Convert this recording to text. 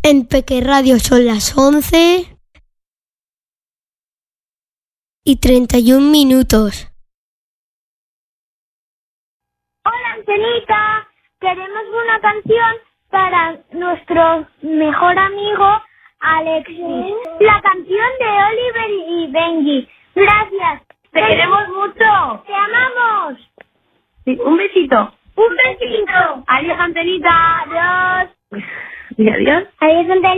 En Peque Radio son las 11:31. Hola, Angelita. Queremos una canción para nuestro mejor amigo Alexis. La canción de Oliver y Benji. Gracias. Te queremos mucho. Te amamos. Sí, un besito. Un besito. Adiós, Angelita. Adiós. Y adiós. Adiós, Angelita.